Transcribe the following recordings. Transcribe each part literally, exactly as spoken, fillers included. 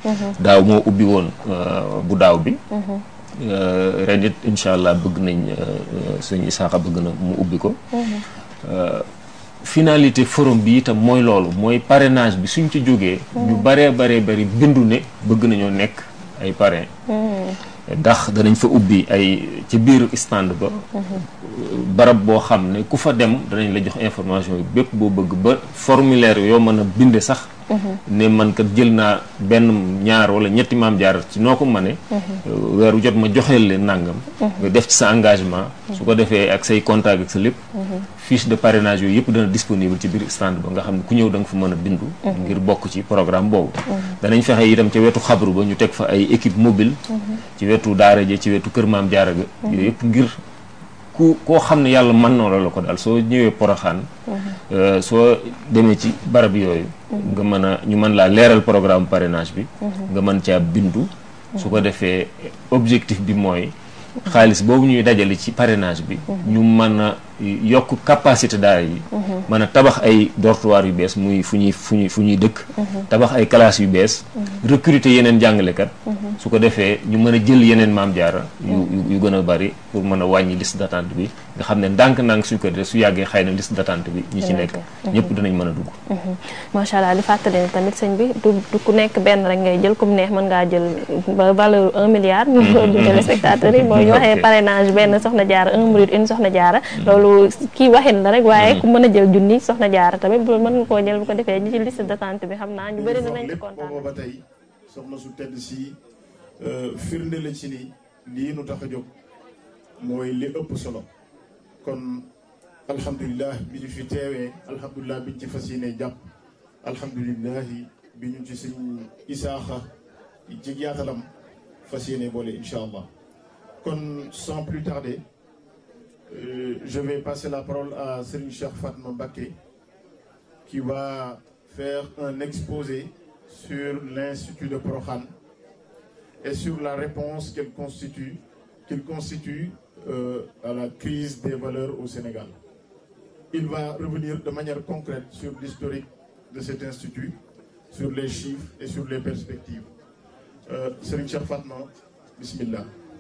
daaw moo ubbi woon bu daaw bi ren it incha allah bëgg nañ sëñ Isaaxa bëgg na mu ubbi ko finalité forum bi itam mooy loolu mooy parrainage bi suñ ci jógee ñu baree baree bari bindu ne bëgg nañoo nekk ay parrain ndax danañ fa ubbi ay ci biir stand ba barab boo xam ne ku fa dem danañ la jox information yi bépp boo bëgg ba formulaire yoo mën a binde sax ne man kat jël naa benn ñaar wala ñetti maam jaar ci noo ko mëne weeru jot ma joxeel leen nàngam nga def ci sa engagement su ko defee ak say contact ak sa lépp fiche de parrainage yooyu yëpp dana disponible ci biir stand ba nga xam ne ku ñëw da nga fa mën a bindu ngir bokk ci programme boobu danañ fexe itam ca wetu xabru ba ñu teg fa ay équipe mobile ci wetu daara ji ci wetu kër maam jaara ga yooyu yëpp ngir ku koo xam ne yàlla mën na la ko daal soo ñëwee Porokhane soo demee ci barab yooyu nga mën a ñu mën laa leeral programme parrainage bi nga mën caa bindu su ko defee objectif bi mooy xaalis boobu ñuy dajale ci parrainage bi ñu mën a yokk capacité daara yi mën a tabax ay dortoir yu bees muy fu ñuy fu ñuy fu ñuy dëkk tabax ay classes yu bees recruter yeneen jàngalekat su ko defee ñu mën a jël yeneen maam jaara yu yu gën a bari pour mën a wàññi liste d'attente bi nga xam ne ndànk-ndànk suñ ko defee su yàggee xëy na liste d'attente bi ñi ci nekk ñëpp dinañ mën a dugg macha allah di fàttali ne tamit sëñ bi du du ku nekk benn rek ngay jël comme neex mën ngaa jël ba valeur un milliard du téléspectateurs yi mooy ñu waxee parrainage benn soxna jaara un murid une soxna jaara loolu kii waxin la rek waaye ku mën a jël junni soxna jaara tamit bu mën nga koo jël bu ko defee ñi ci liste d'attente bi xam naa ñu bëri na nañ ci kontaan ba tey soxna su tedd si firnde la ci ni lii nu tax a jóg mooy li ëpp solo kon alhamdulilah bi ñu fi teewee alhamdulilah bi ñu ci fas yéene jàpp alhamdulilah bi ñu ci sëñ Isaaxa ci yaatalam fas yéene boole incha allah kon sans plus tarder euh, je vais passer la parole à Serigne Cheikh Fatma Mbacké qui va faire un exposé sur l'Institut de Porokhane et sur la réponse qu'elle constitue, qu'il constitue euh, à la crise des valeurs au Sénégal. Il va revenir de manière concrète sur l'historique de cet institut, sur les chiffres et sur les perspectives. Euh, Serigne Cheikh Fatma, bismillah.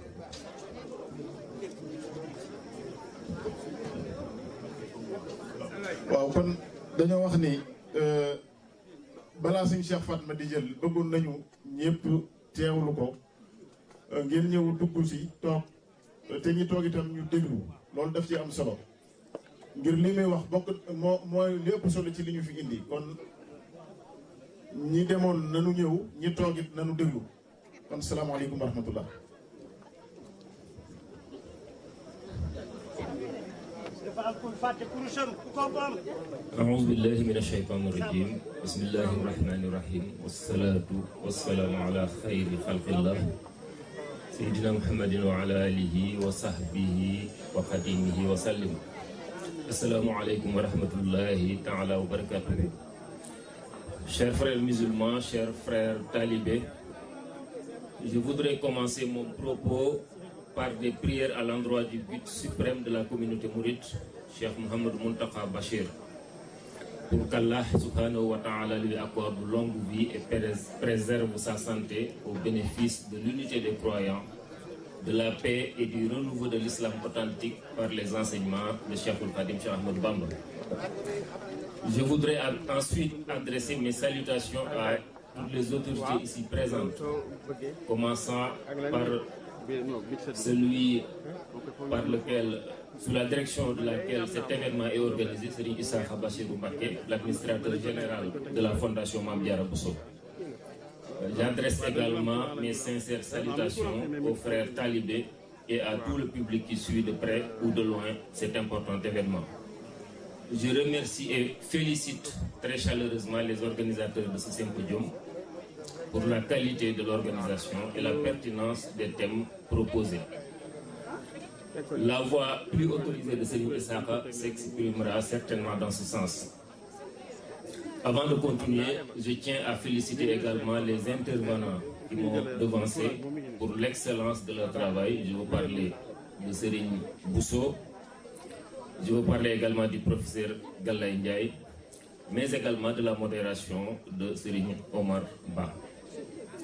waaw kon dañoo wax ni balaa Serigne Cheikh Fatma di jël bëggoon nañu ñëpp teewlu ko ngeen ñëw dugg si toog te ñi toog itam ñu déglu loolu daf ci am solo ngir li muy wax bokk moo mooy li ëpp solo ci li ñu fi indi kon ñi demoon nanu ñëw ñi toog it nanu déglu kon salaamaaleykum wa rahmatullah. أعوذ بالله من الشيطان الرجيم بسم الله الرحمن الرحيم والصلاة والسلام على خير خلق الله سيدنا محمد وعلى آله وصحبه وخديمه وسلم. السلام عليكم ورحمة الله تعالى وبركاته. Chers frères musulmans, chers frères talibés, je voudrais commencer mon propos par des prières à l'endroit du but suprême de la communauté mouride, Cheikh Mohamed Muntaka Bachir, pour qu'Allah subhanahu wa ta'ala lui accorde longue vie et préserve sa santé au bénéfice de l'unité des croyants, de la paix et du renouveau de l'islam authentique par les enseignements de Cheikh Al-Khadim Cheikh Ahmed Bamba. Je voudrais ensuite adresser mes salutations à toutes les autorités ici présentes, commençant par celui par lequel, sous la direction de laquelle cet événement est organisé, Serigne Isaaxa Bachirou Mbacké, l'administrateur général de la Fondation Mame Diarra Bousso. J'adresse également mes sincères salutations aux frères talibés et à tout le public qui suit de près ou de loin cet important événement. Je remercie et félicite très chaleureusement les organisateurs de ce symposium pour la qualité de l'organisation et la pertinence des thèmes proposés. La voix plus autorisée de Serigne Isaaxa s'exprimera certainement dans ce sens. Avant de continuer, je tiens à féliciter également les intervenants qui m'ont devancé pour l'excellence de leur travail. Je veux parler de Serigne Bousso, je veux parler également du professeur Gallay Ndiaye, mais également de la modération de Serigne Omar Ba.